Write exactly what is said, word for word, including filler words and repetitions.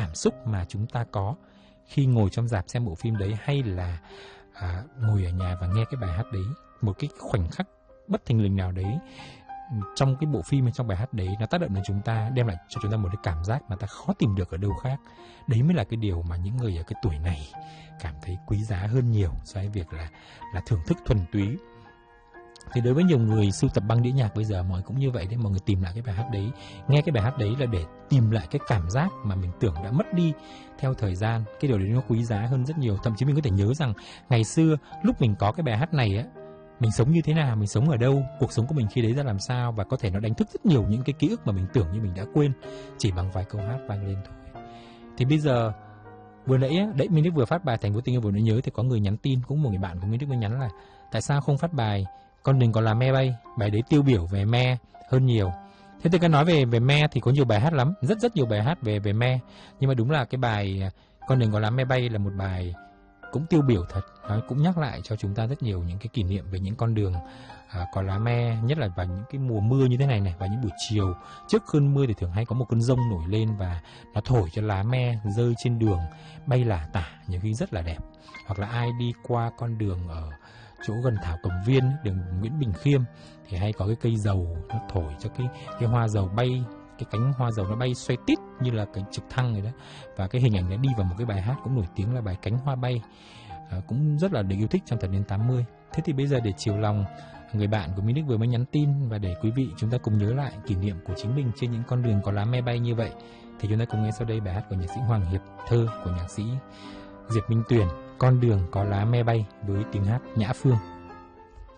cảm xúc mà chúng ta có khi ngồi trong rạp xem bộ phim đấy, hay là à, ngồi ở nhà và nghe cái bài hát đấy. Một cái khoảnh khắc bất thình lình nào đấy trong cái bộ phim hay trong bài hát đấy, nó tác động đến chúng ta, đem lại cho chúng ta một cái cảm giác mà ta khó tìm được ở đâu khác. Đấy mới là cái điều mà những người ở cái tuổi này cảm thấy quý giá hơn nhiều so với việc là là thưởng thức thuần túy. Thì đối với nhiều người sưu tập băng đĩa nhạc bây giờ, mọi người cũng như vậy đấy, mọi người tìm lại cái bài hát đấy, nghe cái bài hát đấy là để tìm lại cái cảm giác mà mình tưởng đã mất đi theo thời gian. Cái điều đấy nó quý giá hơn rất nhiều. Thậm chí mình có thể nhớ rằng ngày xưa lúc mình có cái bài hát này á, mình sống như thế nào, mình sống ở đâu, cuộc sống của mình khi đấy ra làm sao, và có thể nó đánh thức rất nhiều những cái ký ức mà mình tưởng như mình đã quên chỉ bằng vài câu hát vang lên thôi. Thì bây giờ vừa nãy á, đấy Minh Đức vừa phát bài Thành Phố Tình Yêu vừa nãy nhớ, thì có người nhắn tin, cũng một người bạn của Minh Đức mới nhắn là tại sao không phát bài Con Đừng Có Là Me Bay, bài đấy tiêu biểu về me hơn nhiều. Thế tôi cứ nói về về me thì có nhiều bài hát lắm, rất rất nhiều bài hát về về me, nhưng mà đúng là cái bài Con Đừng Có Là Me Bay là một bài cũng tiêu biểu thật. Nó cũng nhắc lại cho chúng ta rất nhiều những cái kỷ niệm về những con đường à, có lá me, nhất là vào những cái mùa mưa như thế này này, và những buổi chiều trước cơn mưa thì thường hay có một cơn giông nổi lên và nó thổi cho lá me rơi trên đường bay lả tả, nhiều khi rất là đẹp. Hoặc là ai đi qua con đường ở chỗ gần Thảo Cầm Viên, đường Nguyễn Bình Khiêm, thì hay có cái cây dầu nó thổi cho cái cái hoa dầu bay, cái cánh hoa dầu nó bay xoay tít như là cái trực thăng rồi đó. Và cái hình ảnh nó đi vào một cái bài hát cũng nổi tiếng là bài Cánh Hoa Bay, à, cũng rất là được yêu thích trong thập niên tám mươi. Thế thì bây giờ để chiều lòng người bạn của Minh Đức vừa mới nhắn tin, và để quý vị chúng ta cùng nhớ lại kỷ niệm của chính mình trên những con đường có lá me bay như vậy, thì chúng ta cùng nghe sau đây bài hát của nhạc sĩ Hoàng Hiệp, thơ của nhạc sĩ Diệp Minh Tuyền, Con Đường Có Lá Me Bay, với tiếng hát Nhã Phương.